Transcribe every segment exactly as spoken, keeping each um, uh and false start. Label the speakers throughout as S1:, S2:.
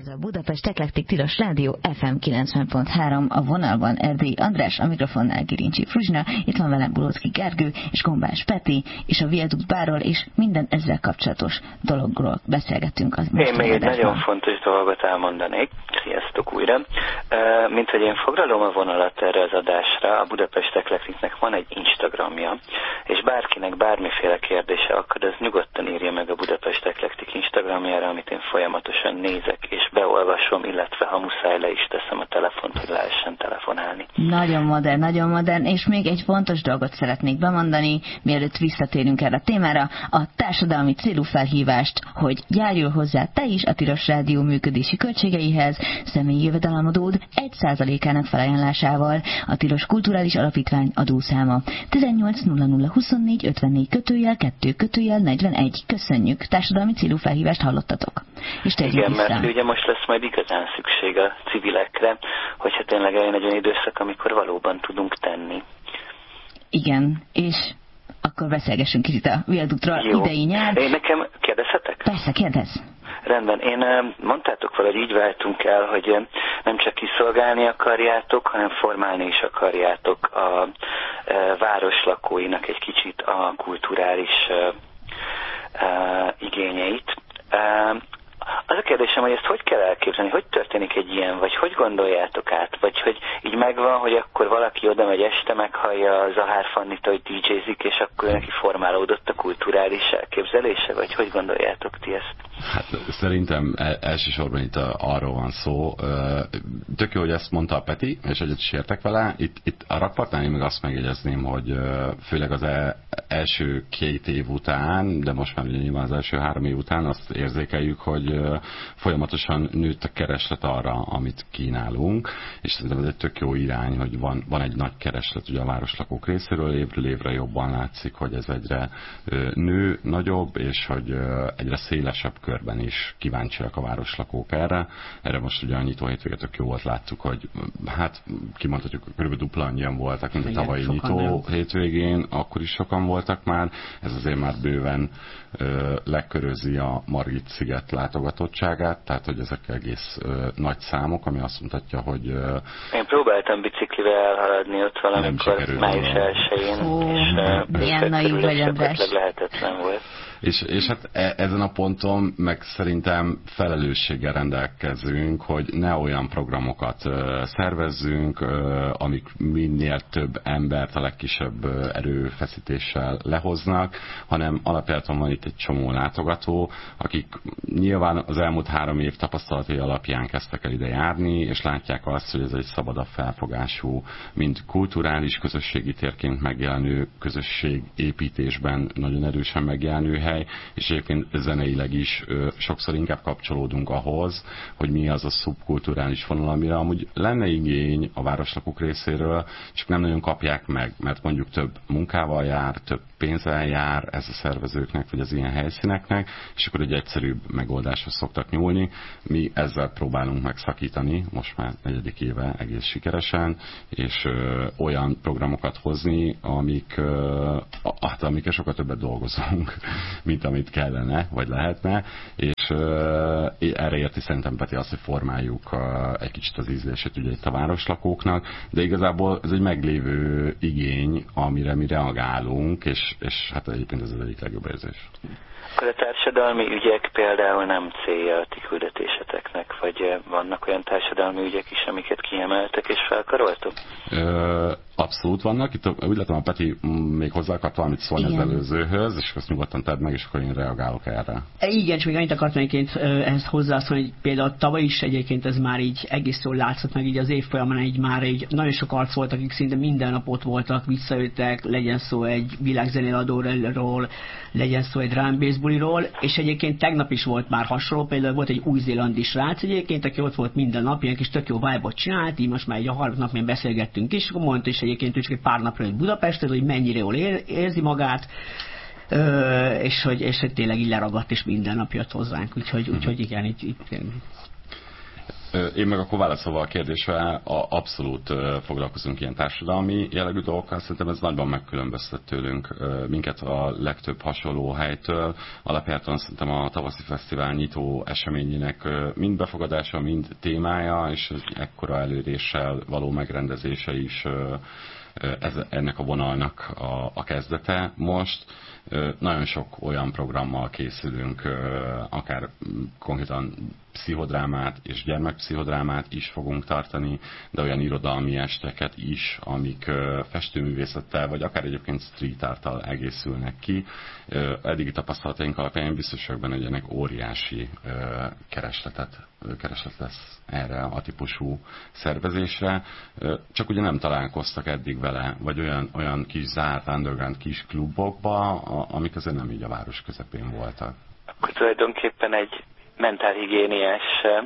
S1: a Budapest Eklektik Tilos Rádió ef em kilencven pont három, a vonalban Erdélyi András, a mikrofonnál Girincsi Fruzsina, itt van velem Bulóczky Gergő és Gombás Peti, és a Viadukt Bárról és minden ezzel kapcsolatos dologról beszélgetünk. Az
S2: én még egy nagyon fontos dolgot elmondanék. Sziasztok újra. Mint hogy én foglalom a vonalat erre az adásra, a Budapest Eklektiknek van egy Instagramja, és bárkinek bármiféle kérdése akad, az nyugodtan írja meg a Budapest Eklektik Instagramjára, amit én folyamatosan nézek és beolvasom, illetve ha muszáj le is teszem a telefont, hogy lehessen telefonálni.
S1: Nagyon modern, nagyon modern, és még egy fontos dolgot szeretnék bemondani, mielőtt visszatérünk erre a témára, a társadalmi célú felhívást, hogy járjul hozzá te is a Tilos Rádió működési költségeihez, személyi jövedelemadód egy százalékának felajánlásával. A Tilos Kulturális Alapítvány adószáma tizennyolc nulla nulla huszonnégy ötvennégy kötőjel kettő kötőjel negyvenegy. Köszönjük, társadalmi célú felhívást hallottatok. És
S2: igen,
S1: vissza.
S2: Mert ugye most lesz majd igazán szükség a civilekre, hogyha tényleg eljön egy olyan időszak, amikor valóban tudunk tenni.
S1: Igen, és akkor beszélgessünk kicsit a Viaduktról. Idei nyár.
S2: Én nekem kérdezhetek?
S1: Persze, kérdezz.
S2: Rendben, én mondtátok valahogy így váltunk el, hogy nem csak kiszolgálni akarjátok, hanem formálni is akarjátok a város lakóinak egy kicsit a kulturális igényeit. Az a kérdésem, hogy ezt hogy kell elképzelni, hogy történik egy ilyen, vagy hogy gondoljátok át, vagy hogy így megvan, hogy akkor valaki oda megy este, meghallja Zahár Fannit, hogy dé jézik, és akkor neki formálódott a kulturális elképzelése, vagy hogy gondoljátok ti ezt?
S3: Hát szerintem elsősorban itt arról van szó, tök jó, hogy ezt mondta a Peti, és egyet is értek vele, itt, itt a rakpartnál én meg azt megjegyezném, hogy főleg az első két év után, de most már ugye nyilván az első három év után azt érzékeljük, hogy folyamatosan nőtt a kereslet arra, amit kínálunk, és szerintem ez egy tök jó irány, hogy van, van egy nagy kereslet ugye a városlakók részéről, évről évre jobban látszik, hogy ez egyre nő, nagyobb, és hogy egyre szélesebb körben is kíváncsiak a városlakók erre. Erre most ugye a nyitó hétvége tök jó volt, láttuk, hogy hát kimondhatjuk, kb. Dupla annyian voltak, mint a tavalyi nyitó hétvégén, akkor is sokan voltak már, ez azért már bőven ö, lekörözi a Margit-sziget látogatottságát, tehát hogy ezek egész ö, nagy számok, ami azt mutatja, hogy... Ö,
S2: Én próbáltam biciklivel elhaladni ott valamikor május elsején, és
S1: milyen naív vagy, András.
S2: lehetetlen volt.
S3: És, és hát e, ezen a ponton meg szerintem felelősséggel rendelkezünk, hogy ne olyan programokat ö, szervezzünk, ö, amik minél több embert a legkisebb ö, erőfeszítéssel lehoznak, hanem alapjáton van itt egy csomó látogató, akik nyilván az elmúlt három év tapasztalatai alapján kezdtek el ide járni, és látják azt, hogy ez egy szabadabb felfogású, mint kulturális közösségi térként megjelenő közösségépítésben nagyon erősen megjelenő hely, és egyébként zeneileg is ö, sokszor inkább kapcsolódunk ahhoz, hogy mi az a szubkulturális vonal, amire amúgy lenne igény a városlakók részéről, csak nem nagyon kapják meg, mert mondjuk több munkával jár, több pénzzel jár ez a szervezőknek, vagy az ilyen helyszíneknek, és akkor egy egyszerűbb megoldáshoz szoktak nyúlni. Mi ezzel próbálunk megszakítani, most már negyedik éve egész sikeresen, és ö, olyan programokat hozni, amik, ö, hát, amikkel sokkal többet dolgozunk, mint amit kellene, vagy lehetne, és uh, erre érti szerintem Peti azt, hogy formáljuk uh, egy kicsit az ízlését ugye itt a városlakóknak, de igazából ez egy meglévő igény, amire mi reagálunk, és, és hát egyébként ez az egyik legjobb érzés.
S2: Akkor a társadalmi ügyek például nem célja a ti küldetéseteknek, vagy vannak olyan társadalmi ügyek is, amiket kiemeltek és felkaroltok?
S3: Ö, abszolút vannak. Itt úgy látom, a Peti még hozzá akart valamit szólni az előzőhöz, és azt nyugodtan tedd meg, és akkor én reagálok erre.
S4: Igen, csak még annyit akartam egyébként ehhez hozzászólni, hogy például tavaly is egyébként ez már így egész jól látszott, meg így az év folyamán így már így nagyon sok arc volt, akik szinte minden nap ott voltak, visszajöttek, legyen szó egy világzenéladóról, legyen szó egy drum bass buliról, és egyébként tegnap is volt már hasonló, például volt egy új-zélandi srác egyébként, aki ott volt minden nap, ilyen kis tök jó vibe-ot csinált, így most már egy a harmadik nap még beszélgettünk is, akkor mondta is egyébként, hogy csak egy pár napra jött Budapestre, hogy mennyire jól érzi magát, Ö, és, hogy, és hogy tényleg így leragadt, és minden nap jött hozzánk, úgyhogy, úgyhogy igen, így, így
S3: Én meg akkor válaszolva a kérdésre, abszolút foglalkozunk ilyen társadalmi jellegű dolgokkal, szerintem ez nagyban megkülönböztet tőlünk minket a legtöbb hasonló helytől. Alapjáton szerintem a tavaszi fesztivál nyitó eseményének mind befogadása, mind témája, és ekkora eléréssel való megrendezése is ez, ennek a vonalnak a, a kezdete most. Nagyon sok olyan programmal készülünk, akár konkrétan pszichodrámát és gyermekpszichodrámát is fogunk tartani, de olyan irodalmi esteket is, amik festőművészettel, vagy akár egyébként street arttal egészülnek ki. Eddigi tapasztalataink alapján biztos vagyok benne, hogy ennek óriási keresletet, kereslet lesz erre a típusú szervezésre. Csak ugye nem találkoztak eddig vele, vagy olyan, olyan kis zárt underground kis klubokba, amik azért nem így a város közepén voltak.
S2: Akkor tulajdonképpen egy mentálhigiéniás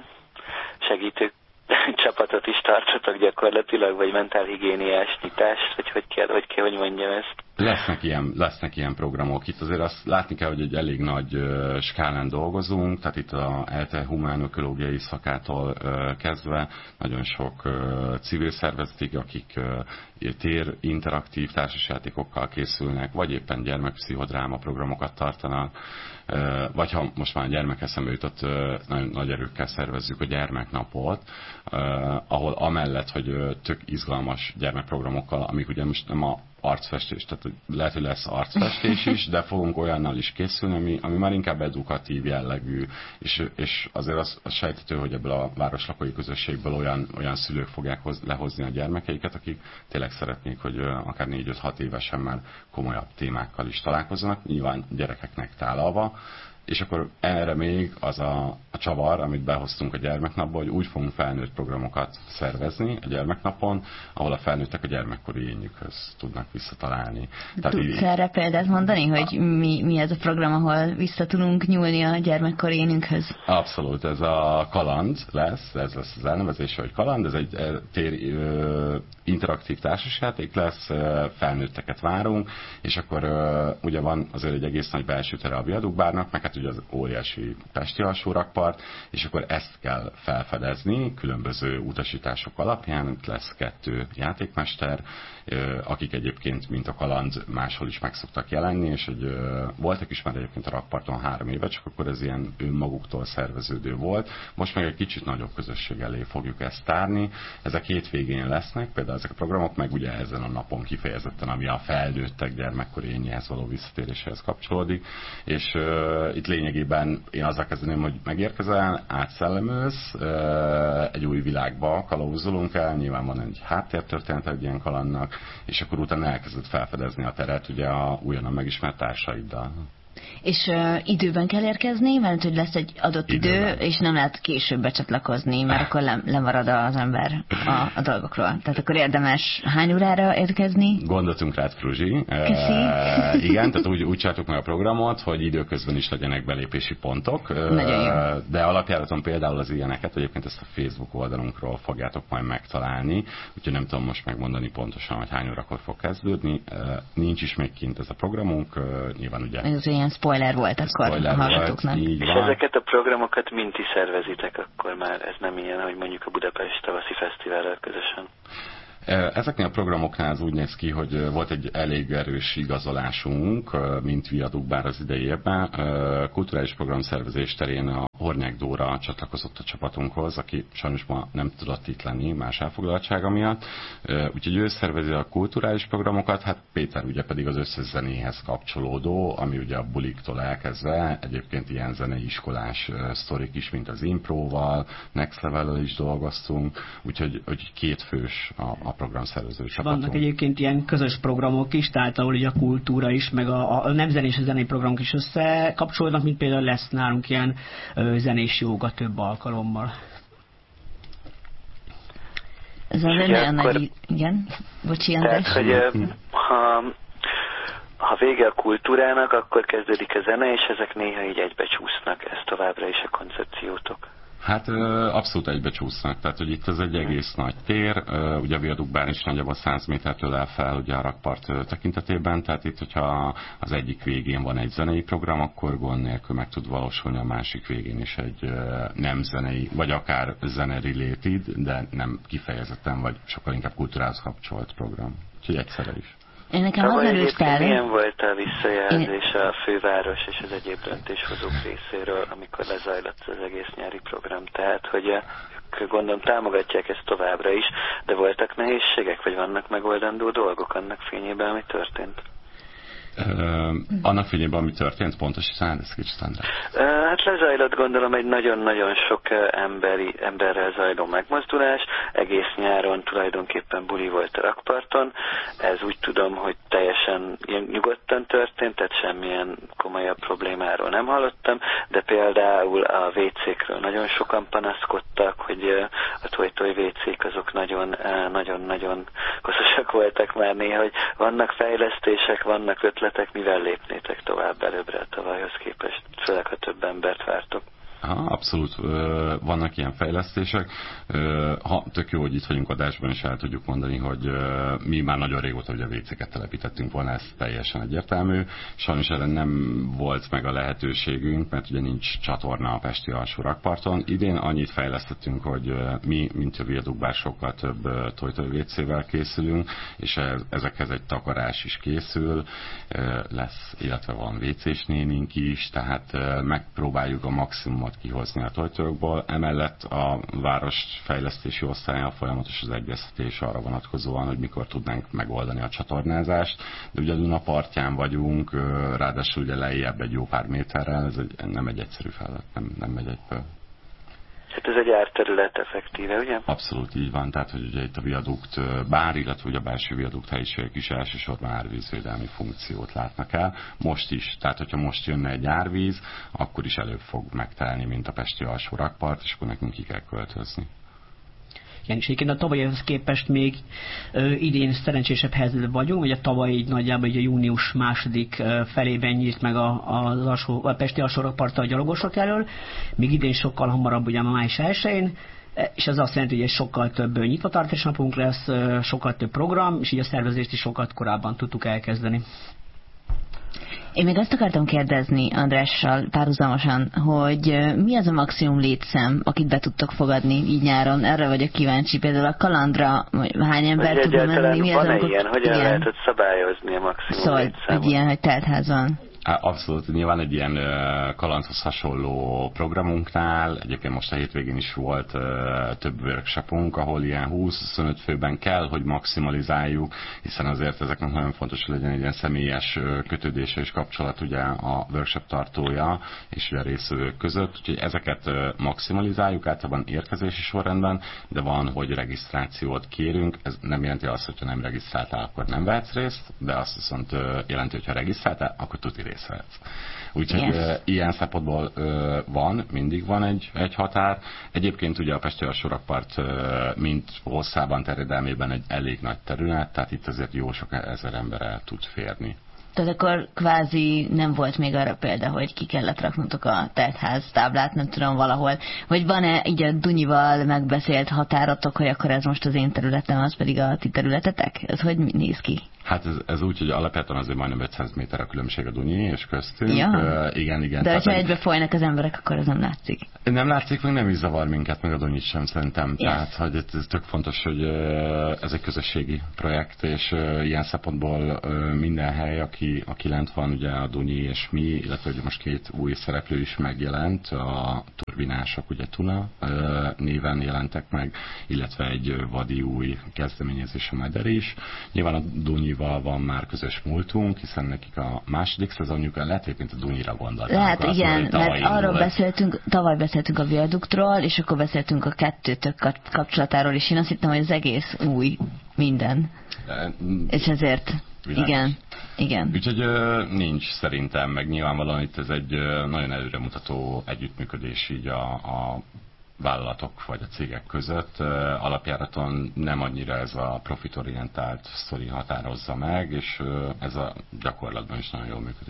S2: segítő csapatot is tartotok gyakorlatilag, vagy mentálhigiéniás nyitást, vagy hogy kell, hogy kell, hogy mondjam ezt?
S3: Lesznek ilyen, lesznek ilyen programok. Itt azért azt látni kell, hogy egy elég nagy uh, skálán dolgozunk, tehát itt a E L T E humánökológiai szakától uh, kezdve nagyon sok uh, civil szervezetig, akik uh, tér interaktív társasjátékokkal készülnek, vagy éppen gyermekpszichodráma programokat tartanak, uh, vagy ha most már a gyermek eszembe jutott, uh, nagyon nagy erőkkel szervezzük a gyermeknapot, uh, ahol amellett, hogy uh, tök izgalmas gyermekprogramokkal, amik ugye most nem a arcfestés, tehát lehet, hogy lesz arcfestés is, de fogunk olyannal is készülni, ami, ami már inkább edukatív jellegű, és, és azért az, az sejtető, hogy ebből a városlakói közösségből olyan, olyan szülők fogják hoz, lehozni a gyermekeiket, akik tényleg szeretnék, hogy akár négy-öt-hat évesen már komolyabb témákkal is találkozzanak, nyilván gyerekeknek tálalva, és akkor erre még az a, a csavar, amit behoztunk a gyermeknapba, hogy úgy fogunk felnőtt programokat szervezni a gyermeknapon, ahol a felnőttek a gyermekkori énjükhöz tudnak visszatalálni.
S1: Tudsz így... erre példát mondani, hogy mi, mi ez a program, ahol vissza tudunk nyúlni a gyermekkori énünkhöz?
S3: Abszolút, ez a kaland lesz, ez lesz az elnevezése, hogy kaland, ez egy tér, ö, interaktív társasjáték lesz, ö, felnőtteket várunk, és akkor ö, ugye van azért egy egész nagy belső tere a viadukbárnak, meg hát ugye az óriási pesti alsórakpart, és akkor ezt kell felfedezni különböző utasítások alapján. Itt lesz kettő játékmester, akik egyébként, mint a kaland, máshol is meg szoktak jelenni, és hogy voltak is már egyébként a rakparton három éve, csak akkor ez ilyen önmaguktól szerveződő volt. Most meg egy kicsit nagyobb közösség elé fogjuk ezt tárni. Ezek hétvégén lesznek, például ezek a programok, meg ugye ezen a napon kifejezetten, ami a felnőttek gyermekkori énjéhez való visszatéréséhez kapcsolódik, és uh, itt lényegében én azzal kezdeném, hogy megérkezel, átszellemülsz, uh, egy új világba kalauzolunk el, nyilván van egy háttértörténet egy ilyen kalandnak, és akkor utána elkezded felfedezni a teret ugye a újonnan megismert társaiddal.
S1: És uh, időben kell érkezni, mert hogy lesz egy adott időben. Idő, és nem lehet később becsatlakozni, mert akkor le, lemarad az ember a, a dolgokról. Tehát akkor érdemes hány órára érkezni?
S3: Gondoltunk rád, Fruzsi.
S1: Köszi.
S3: E, igen, tehát úgy, úgy csináltuk meg a programot, hogy időközben is legyenek belépési pontok.
S1: Nagyon jó.
S3: De alapjáraton például az ilyeneket, egyébként ezt a Facebook oldalunkról fogjátok majd megtalálni, úgyhogy nem tudom most megmondani pontosan, hogy hány órakor fog kezdődni. Nincs is még kint ez a programunk, nyilván ugye...
S1: Ez ilyen spoiler volt akkor spoiler a hallgatóknak.
S2: És ezeket a programokat mind ti szervezitek akkor már, ez nem ilyen, hogy mondjuk a Budapest tavaszi fesztivállal közösen?
S3: Ezeknél a programoknál az úgy néz ki, hogy volt egy elég erős igazolásunk, mint viadukbár az idei évben. Kulturális programszervezés terén a Hornyák Dóra csatlakozott a csapatunkhoz, aki sajnos ma nem tudott itt lenni más elfoglaltsága miatt. Úgyhogy ő szervezi a kulturális programokat, hát Péter ugye pedig az összes zenéhez kapcsolódó, ami ugye a buliktól elkezdve, egyébként ilyen zenei iskolás sztorik is, mint az Improval, Next Level-el is dolgoztunk, úgyhogy hogy két fős a, a programszervező csapatunk.
S4: Vannak egyébként ilyen közös programok is, tehát ahol ugye a kultúra is, meg a, a nem zenés a zenei programok is összekapcsolódnak, mint például lesz nálunk ilyen ö, zenés jóga több alkalommal.
S1: Ez az egy olyan nagy... Igen? Bocsi, András.
S2: Tehát, hogy ha, ha vége a kultúrának, akkor kezdődik a zene, és ezek néha így egybecsúsznak. Ez továbbra is a koncepciótok.
S3: Hát abszolút egybecsúsznak, tehát hogy itt ez egy egész nagy tér, ugye a viadukbár is nagyjából száz métertől el fel ugye a rakpart tekintetében, tehát itt, hogyha az egyik végén van egy zenei program, akkor gond nélkül meg tud valósulni a másik végén is egy nem zenei, vagy akár zene related, de nem kifejezetten, vagy sokkal inkább kultúrához kapcsolt program. Úgyhogy egyszerre is.
S1: Én nekem az merült fel.
S2: Milyen volt a visszajelzés a főváros és az egyéb döntéshozók részéről, amikor lezajlott az egész nyári program? Tehát, hogy ők gondolom támogatják ezt továbbra is, de voltak nehézségek, vagy vannak megoldandó dolgok annak fényében, ami történt?
S3: Uh, annak fényében, ami történt, pontosítanál ezt kicsit, András?
S2: Uh, hát lezajlott gondolom egy nagyon-nagyon sok emberi, emberrel zajló megmozdulás. Egész nyáron tulajdonképpen buli volt a rakparton. Ez úgy tudom, hogy teljesen nyugodtan történt, tehát semmilyen komolyabb problémáról nem hallottam, de például a vécékről nagyon sokan panaszkodtak, hogy a toj-toj vécék azok nagyon-nagyon koszosak voltak már néha, hogy vannak fejlesztések, vannak ötletek, mivel lépnétek tovább előbbre a tavalyhoz képest, főleg ha több embert vártok.
S3: Ha, abszolút vannak ilyen fejlesztések. Ha tök jó, hogy itt vagyunk adásban, és el tudjuk mondani, hogy mi már nagyon régóta ugye a vécéket telepítettünk volna, ez teljesen egyértelmű. Sajnos erre nem volt meg a lehetőségünk, mert ugye nincs csatorna a pesti alsó rakparton. Idén annyit fejlesztettünk, hogy mi, mint a viadukbár, sokkal több toj-toj vécével készülünk, és ezekhez egy takarás is készül, lesz, illetve van vécés nénink is, tehát megpróbáljuk a maximumot kihozni a toj-tojokból. Emellett a városfejlesztési osztállyal folyamatos az egyeztetés arra vonatkozóan, hogy mikor tudnánk megoldani a csatornázást. De ugye a Duna partján vagyunk, ráadásul ugye lejjebb egy jó pár méterrel, ez egy, nem egy egyszerű feladat, nem, nem megy egyből.
S2: Hát ez egy árterület effektíve, ugye?
S3: Abszolút így van, tehát hogy ugye itt a viadukt bár, illetve ugye a belső viadukt helyiségek is elsősorban árvízvédelmi funkciót látnak el. Most is, tehát hogyha most jönne egy árvíz, akkor is előbb fog megtelni, mint a pesti alsó rakpart, és akkor nekünk ki kell költözni.
S4: Igen, és egyébként a tavalyhoz képest még ö, idén szerencsésebb helyzetben vagyunk, hogy a tavaly így nagyjából így a június második ö, felében nyílt meg a, a, alsó, a pesti alsó rakparta a gyalogosok elől, még idén sokkal hamarabb ugye a május elsején, és ez azt jelenti, hogy egy sokkal több nyitvatartás napunk lesz, ö, sokkal több program, és így a szervezést is sokkal korábban tudtuk elkezdeni.
S1: Én még azt akartam kérdezni Andrással párhuzamosan, hogy mi az a maximum létszám, akit be tudtok fogadni így nyáron? Erre vagyok kíváncsi. Például a kalandra hány ember tud menni? Mi az,
S2: van-e ilyen? Hogyan ilyen? Lehet szabályozni a maximum
S1: szóval,
S2: létszámot?
S1: Szóval, ilyen, hogy teltház van.
S3: Abszolút, nyilván egy ilyen kalandhoz hasonló programunknál, egyébként most a hétvégén is volt több workshopunk, ahol ilyen húsz-huszonöt főben kell, hogy maximalizáljuk, hiszen azért ezeknek nagyon fontos, hogy legyen egy ilyen személyes kötődése és kapcsolat ugye a workshop tartója és ugye a résztvevők között, úgyhogy ezeket maximalizáljuk általában érkezési sorrendben, de van, hogy regisztrációt kérünk, ez nem jelenti azt, hogyha nem regisztráltál, akkor nem vehetsz részt, de azt viszont jelenti, hogyha regisztráltál, akkor tudni részt vehetsz. Úgyhogy yes. uh, ilyen szempontból uh, van, mindig van egy, egy határ. Egyébként ugye a pesti alsó rakpart uh, mint hosszában, terjedelmében egy elég nagy terület, tehát itt azért jó sok ezer ember el tud férni.
S1: Tehát akkor kvázi nem volt még arra példa, hogy ki kellett raknotok a teltház táblát, nem tudom valahol. Vagy van-e így a Dunyival megbeszélt határotok, hogy akkor ez most az én területem, az pedig a ti területetek? Ez hogy néz ki?
S3: Hát ez, ez úgy, hogy alapvetően azért majdnem ötszáz méter a különbség a Dunyi és köztünk.
S1: Ja.
S3: Uh, igen, igen.
S1: De ha egybe folynak az emberek, akkor ez nem látszik.
S3: Nem látszik, meg nem is zavar minket, meg a Dunyit sem szerintem.
S1: Yes.
S3: Tehát, hogy ez, ez tök fontos, hogy uh, ez egy közösségi projekt, és uh, ilyen szempontból uh, minden hely, aki, aki lent van, ugye a Dunyi és mi, illetve ugye most két új szereplő is megjelent, a turbinások, ugye Tuna uh, néven jelentek meg, illetve egy vadi új kezdeményezés a Meder is. Nyilván a Dunyival van már közös múltunk, hiszen nekik a második szezonjuk lehet, mint a Dunyira gondolták.
S1: Lehet, azt, igen, mert arról beszéltünk, tavaly beszéltünk a viaduktról, és akkor beszéltünk a kettőtök kapcsolatáról, és én azt hittem, hogy az egész új minden. De, és ezért, világos. igen, igen.
S3: Úgyhogy nincs szerintem, meg nyilvánvalóan itt ez egy nagyon előremutató együttműködés így a, a vállalatok vagy a cégek között. Alapjáraton nem annyira ez a profitorientált sztori határozza meg, és ez a gyakorlatban is nagyon jól működik.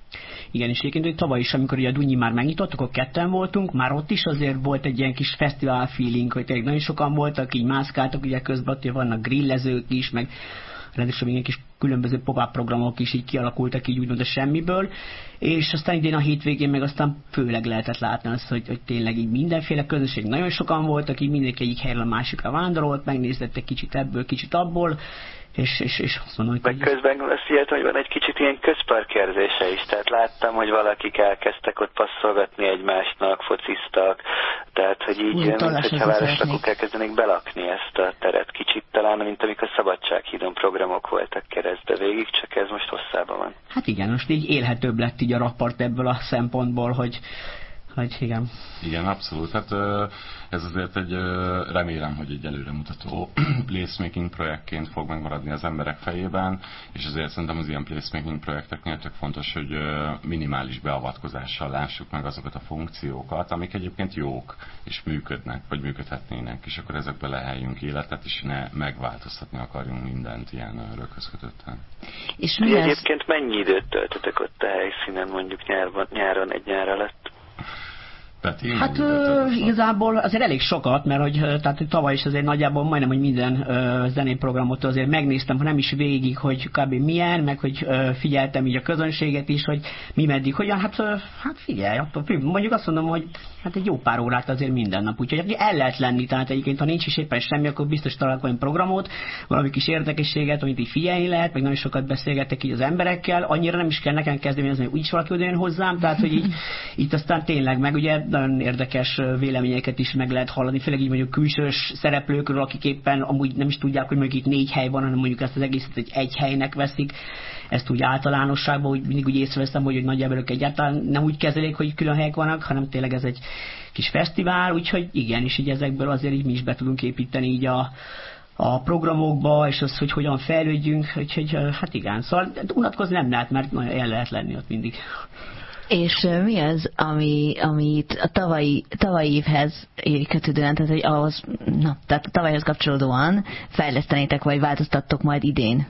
S4: Igen, és egyébként, hogy tavaly is, amikor ugye a Dunyi már megnyitottuk, akkor ketten voltunk, már ott is azért volt egy ilyen kis fesztivál feeling, hogy tényleg nagyon sokan voltak, így mászkáltak, ugye közben ott vannak grillezők is, meg rendesen ilyen kis különböző pop-up programok is így kialakultak így úgymond a semmiből, és aztán idén a hétvégén meg aztán főleg lehetett látni azt, hogy, hogy tényleg így mindenféle közösség, nagyon sokan voltak, így mindenki egyik helyről a másikra vándorolt, megnéztek kicsit ebből, kicsit abból, és, és, és azt mondom,
S2: hogy... Meg közben azt hihetem, hogy van egy kicsit ilyen közparkérzése is, tehát láttam, hogy valakik elkezdtek ott passzolgatni egymásnak, fociztak, tehát hogy így, mint hogyha városlakók elkezdenék belakni ezt a teret kicsit talán, mint amikor Szabadsághídon programok voltak keresztbe végig, csak ez most hosszában van.
S4: Hát igen, most így élhetőbb lett így a rakpart ebből a szempontból, hogy Hogy igen.
S3: Igen, abszolút. Hát ez azért egy, remélem, hogy egy előremutató placemaking projektként fog megmaradni az emberek fejében, és azért szerintem az ilyen placemaking projekteknél tök fontos, hogy minimális beavatkozással lássuk meg azokat a funkciókat, amik egyébként jók, és működnek, vagy működhetnének, és akkor ezekbe leheljünk életet, és ne megváltoztatni akarjunk mindent ilyen röghözkötötten.
S2: És mi egyébként mennyi időt töltöttek ott a helyszínen, mondjuk nyárban, nyáron egy nyár alatt?
S3: Peti,
S4: hát ö, igazából azért elég sokat, mert hogy, tehát, hogy tavaly is azért nagyjából majdnem, hogy minden ö, zenéprogramot azért megnéztem, ha nem is végig, hogy kb. Milyen, meg hogy ö, figyeltem így a közönséget is, hogy mi meddig, hogyan, hát, ö, hát figyelj, attól, mondjuk azt mondom, hogy hát egy jó pár órát azért minden nap, úgyhogy el lehet lenni, tehát egyébként, ha nincs is éppen semmi, akkor biztos találok olyan programot, valami kis érdekességet, amit így figyelni lehet, meg nagyon sokat beszélgetek így az emberekkel, annyira nem is kell nekem kezdeményezni, hogy úgyis valaki odajön hozzám, tehát hogy így, itt aztán tényleg, meg ugye nagyon érdekes véleményeket is meg lehet hallani, főleg így mondjuk külsős szereplőkről, akik éppen amúgy nem is tudják, hogy mondjuk itt négy hely van, hanem mondjuk ezt az egészet egy, egy helynek veszik, ezt úgy általánosságban, úgy mindig úgy észreveszem, hogy, hogy nagyjából ők egyáltalán nem úgy kezelik, hogy külön helyek vannak, hanem tényleg ez egy kis fesztivál, úgyhogy igen, és így ezekből azért így mi is be tudunk építeni így a a programokba, és az, hogy hogyan fejlődjünk, úgyhogy hát igen, szóval unatkozni nem lehet, mert nagyon el lehet lenni ott mindig.
S1: És mi az, ami, amit a tavalyi, tavalyi évhez kötődően, tehát hogy ahhoz, na, tehát a tavalyhoz kapcsolódóan fejlesztenétek, vagy változtattok majd idén?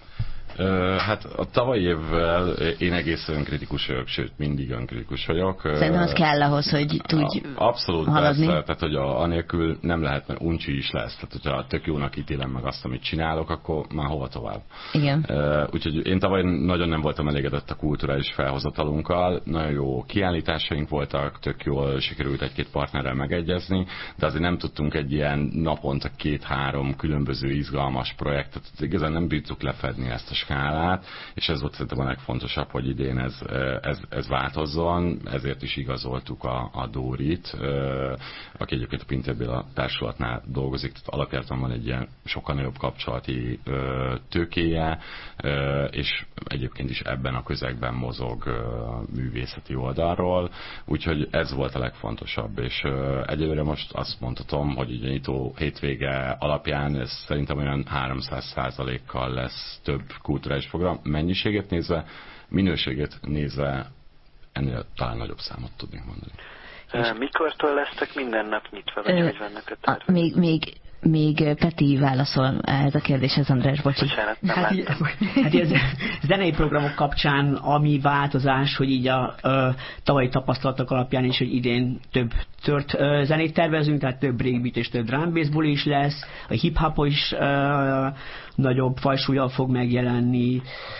S3: Hát a tavalyi évvel én egészen önkritikus vagyok, sőt mindig önkritikus vagyok.
S1: Szerintem az kell ahhoz, hogy tudj
S3: Abszolút
S1: haladni.
S3: Persze, tehát hogy a, anélkül nem lehet, mert uncsi is lesz. Tehát hogyha tök jónak ítélem meg azt, amit csinálok, akkor már hova tovább.
S1: Igen.
S3: Úgyhogy én tavaly nagyon nem voltam elégedett a kulturális felhozatalunkkal. Nagyon jó kiállításaink voltak, tök jól sikerült egy-két partnerrel megegyezni, de azért nem tudtunk egy ilyen naponta két-három különböző izgalmas projektet, igazán nem bírtuk lefedni ezt a skálát, és ez volt szerintem a legfontosabb, hogy idén ez, ez, ez változzon, ezért is igazoltuk a, a Dórit, aki egyébként a Pintér Béla társulatnál dolgozik, tehát alapjártan van egy ilyen sokkal nagyobb kapcsolati tőkéje, és egyébként is ebben a közegben mozog művészeti oldalról, úgyhogy ez volt a legfontosabb, és egyelőre most azt mondhatom, hogy így a nyitó hétvége alapján ez szerintem olyan háromszáz százalékkal lesz több kulturális program, mennyiségét nézve, minőségét nézve ennél talán nagyobb számot tudnék mondani.
S2: Mikortól lesztek minden nap nyitva, vagy hogy vannak a tervek?
S1: Még, még, még Peti válaszol ehhez a kérdéshez, András, bocsi.
S2: Bocsánat, nem
S4: hát, így, hát így az zenei programok kapcsán, ami változás, hogy így a, a tavalyi tapasztalatok alapján is, hogy idén több tört ö, zenét tervezünk, tehát több breakbeat és több drum bass buli is lesz, a hip-hop is ö, nagyobb fajsúlyjal fog megjelenni,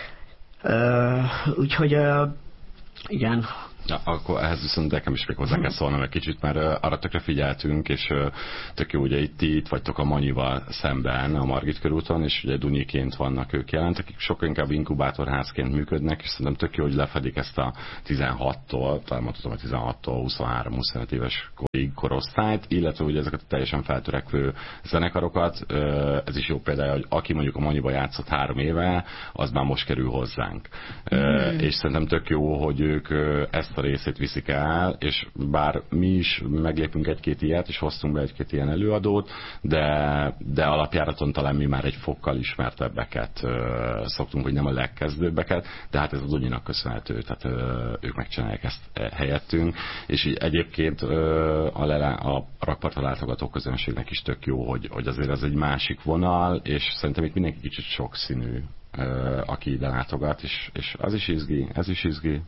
S4: ö, úgyhogy ö, igen.
S3: Ja, akkor ehhez viszont nekem is még hozzá kell szólnom egy kicsit, mert uh, arra tökre figyeltünk, és uh, tök jó, ugye itt, itt vagytok a Manyival szemben, a Margit körúton, és ugye Dunyiként vannak ők jelent, akik sokkal inkább inkubátorházként működnek, és szerintem tök jó, hogy lefedik ezt a tizenhattól, talán mondhatom, hogy tizenhattól huszonhárom-huszonöt éves korig korosztályt, illetve ugye ezeket a teljesen feltörekvő zenekarokat. Uh, ez is jó például, hogy aki mondjuk a Manyiba játszott három éve, az már most kerül hozzánk. Mm. Uh, és szerintem tök jó, hogy ők uh, ezt a részét viszik el, és bár mi is meglépünk egy-két ilyet, és hoztunk be egy-két ilyen előadót, de, de alapjáraton talán mi már egy fokkal ismertebbeket uh, szoktunk, hogy nem a legkezdőbbeket, de hát ez az Dunyinak köszönhető, tehát uh, ők megcsinálják ezt helyettünk, és így egyébként uh, a, lele, a rakpartra látogató közönségnek is tök jó, hogy, hogy azért ez egy másik vonal, és szerintem itt mindenki kicsit sokszínű, uh, aki ide látogat, és, és az is izgi, ez is izgi.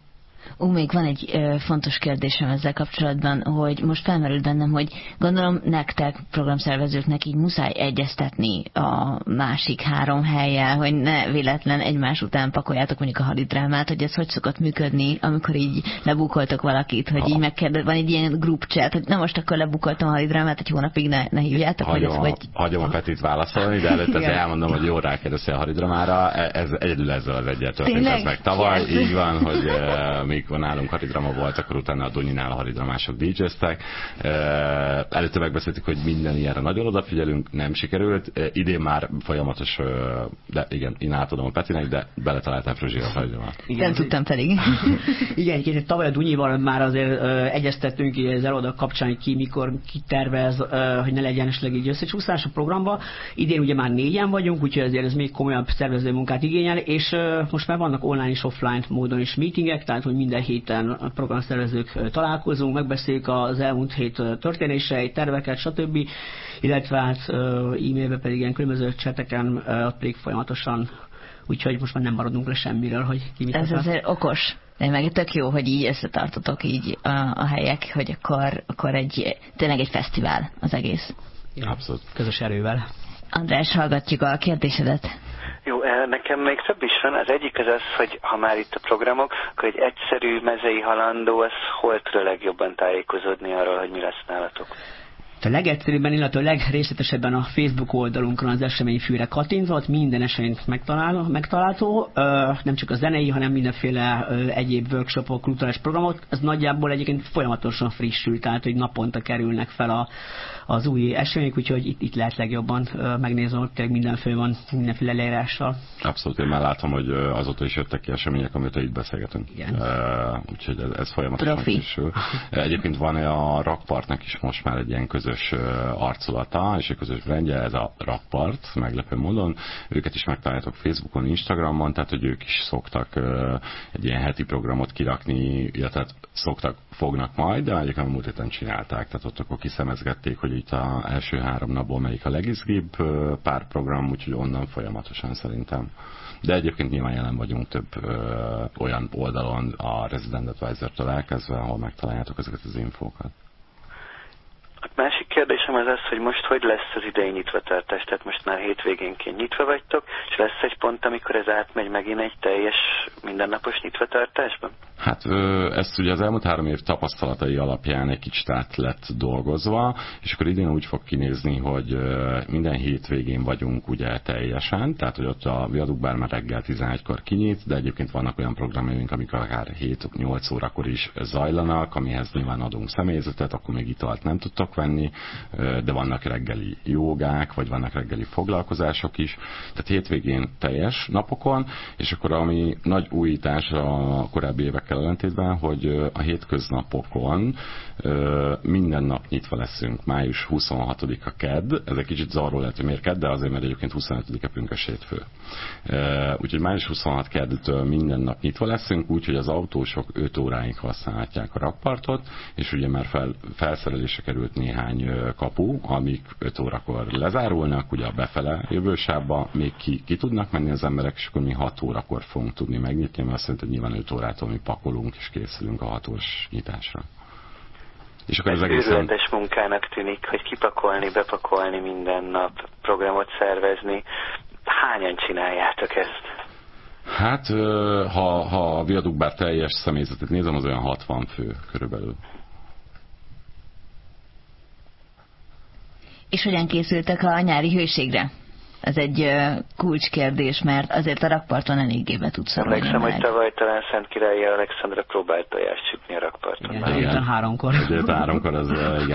S1: Ú, még van egy ö, fontos kérdésem ezzel kapcsolatban, hogy most felmerült bennem, hogy gondolom nektek, programszervezőknek így muszáj egyeztetni a másik három hellyel, hogy ne véletlen egymás után pakoljátok mondjuk a hadidrámát, hogy ez hogy szokott működni, amikor így lebukoltok valakit, hogy így megkérdez, van egy ilyen group chat, hogy na most akkor lebukoltam a hadidrámát, egy hónapig ne, ne hívjátok,
S3: hagyom,
S1: hogy ez hogy...
S3: Hagyom a Petit válaszolni, de előtt azért elmondom, hogy jól rákérdeztél a hadidramára, ez egyedül ezzel az egyet történt ez meg tavaly, yes. Így van, hogy uh, mikor nálunk hadidrama volt, akkor utána a Dunyinál a hadidramások dé jéztek. Uh, előtte megbeszéltük, hogy minden ilyenre nagyon odafigyelünk, nem sikerült. Uh, idén már folyamatos, uh, de igen, én átadom a Petinek, de beletaláltam Fruzsira a hadidramat.
S1: Nem tudtam pedig.
S4: Igen, kicsit tavaly a Dunyival már azért uh, egyeztettünk így az előadók kapcsán, hogy ki mikor ki tervez, uh, hogy ne legyen esetleg így összecsúszás a programba. Idén ugye már négyen vagyunk, úgyhogy azért ez még komolyabb szervező munkát igényel, és uh, most már vannak online és offline módon is meetingek, tehát hogy minden héten a programszervezők találkozunk, megbeszéljük az elmúlt hét történéseit, terveket, stb. Illetve hát uh, e-mailbe pedig ilyen különböző cseteken uh, pedig folyamatosan, úgyhogy most már nem maradunk le semmiről, hogy ki mit
S1: Ez akar. Azért okos. De meg tök jó, hogy így összetartotok így a, a helyek, hogy akkor, akkor egy, tényleg egy fesztivál az egész.
S4: Igen. Abszolút. Közös erővel.
S1: András, hallgatjuk a kérdésedet.
S2: Jó, nekem még több is van. Az egyik az az, hogy ha már itt a programok, akkor egy egyszerű mezei halandó, az hol tud a legjobban tájékozódni arról, hogy mi lesz nálatok?
S4: A legegyszerűbben, illetve a legrészletesebben a Facebook oldalunkon az eseményfűre kattintva, ott minden eseményt megtalál, megtalálható, nem csak a zenei, hanem mindenféle egyéb workshopok, kulturális programok. Ez nagyjából egyébként folyamatosan frissül, tehát hogy naponta kerülnek fel a, az új események, úgyhogy itt, itt lehet legjobban megnézni, hogy tényleg mindenféle van, mindenféle leírással.
S3: Abszolút, én már látom, hogy azóta is jöttek ki események, amit itt beszélgetünk.
S4: Igen.
S3: Uh, úgyhogy ez, ez folyamatosan frissül. Egyébként van a Rakpartnak is most már egy ilyen közös arculata, és egy közös brandje, ez a Rakpart, meglepő módon. Őket is megtaláljátok Facebookon, Instagramon, tehát hogy ők is szoktak uh, egy ilyen heti programot kirakni, illetve szoktak, fognak majd, de egyébként a múlt héten csinálták, tehát ott akkor kiszemezgették, hogy itt az első három napból melyik a legizgibb uh, pár program, úgyhogy onnan folyamatosan szerintem. De egyébként nyilván jelen vagyunk több ö, olyan oldalon a Resident Advisor-től elkezdve, ahol megtaláljátok ezeket az infókat.
S2: A másik kérdésem az az, hogy most hogy lesz az idei nyitvatartás, tehát most már hétvégénként nyitva vagytok, és lesz egy pont, amikor ez átmegy megint egy teljes mindennapos nyitvatartásban?
S3: Hát ezt ugye az elmúlt három év tapasztalatai alapján egy kicsit át lett dolgozva, és akkor idén úgy fog kinézni, hogy minden hétvégén vagyunk ugye teljesen, tehát hogy ott a Viadukt bár már reggel tizenegykor kinyit, de egyébként vannak olyan programjaink, amik akár hét-nyolc órakor is zajlanak, amihez nyilván adunk személyzetet, akkor még italt nem tudtok venni, de vannak reggeli jogák, vagy vannak reggeli foglalkozások is, tehát hétvégén teljes napokon, és akkor ami nagy újítás a korábbi évekkel ellentétben, hogy a hétköznapokon minden nap nyitva leszünk. május huszonhatodika kedd, ez egy kicsit zavaró lehet, hogy miért kedd, de azért, mert egyébként huszonötödike pünkösd hétfő. Úgyhogy május huszonhatodika keddtől minden nap nyitva leszünk, úgyhogy az autósok öt óráig használhatják a rakpartot, és ugye már fel, felszerelésre került néhány kapu, amik öt órakor lezárulnak, ugye a befele jövősávba, még ki, ki tudnak menni az emberek, és akkor mi hat órakor fogunk tudni megnyitni, mert azt jelenti, hogy nyilván öt órától mi pakolunk és készülünk a hatós nyitásra.
S2: És akkor ez őrületes munkának tűnik, hogy kipakolni, bepakolni minden nap, programot szervezni. Hányan csináljátok ezt?
S3: Hát, ha, ha a Viadukt bár teljes személyzetet nézem, az olyan hatvan fő körülbelül.
S1: És hogyan készültek a nyári hőségre? Ez egy uh, kulcskérdés, mert azért a rakparton eléggé be tudsz szorulni.
S2: Emlékszem, hogy tavaly talán Szentkirályi Alexandra próbált tojást sütni a rakparton.
S4: Igen, délután háromkor.
S3: Délután háromkor, az igen,